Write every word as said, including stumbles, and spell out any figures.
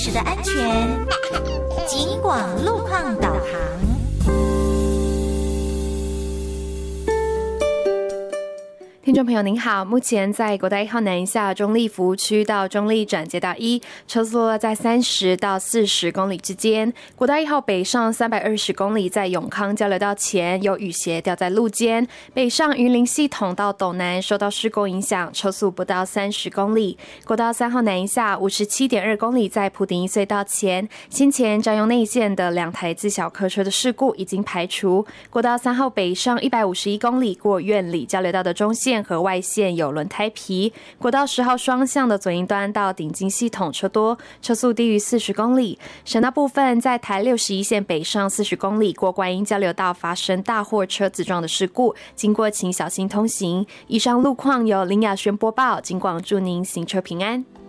时的安全。警广路况导航。 听众朋友您好，目前在国道一号南下中立服务区到中立转接道一，车速落在三十到四十公里之间。国道一号北上三百二十公里，在永康交流道前有雨鞋掉在路肩，北上云林系统到斗南受到事故影响，车速不到三十公里。国道三号南下五十七点二公里，在埔顶一隧道前，先前占用内线的两台自小客车的事故已经排除。国道三号北上一百五十一公里，过苑里交流道的中线和外线有轮胎皮。国道十号双向的左营端到顶金系统车多，车速低于四十公里。省道部分，在台六十一线北上四十公里，过观音交流道发生大货车自撞的事故，经过请小心通行。以上路况由林雅轩播报，警广祝您行车平安。